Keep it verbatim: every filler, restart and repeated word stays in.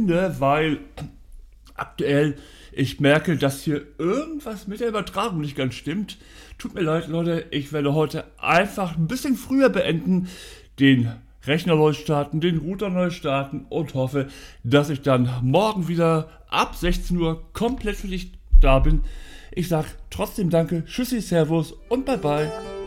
Ende, weil aktuell ich merke, dass hier irgendwas mit der Übertragung nicht ganz stimmt. Tut mir leid, Leute, ich werde heute einfach ein bisschen früher beenden, den Rechner neu starten, den Router neu starten und hoffe, dass ich dann morgen wieder ab sechzehn Uhr komplett für dich da bin. Ich sag trotzdem danke, tschüssi, servus und bye bye.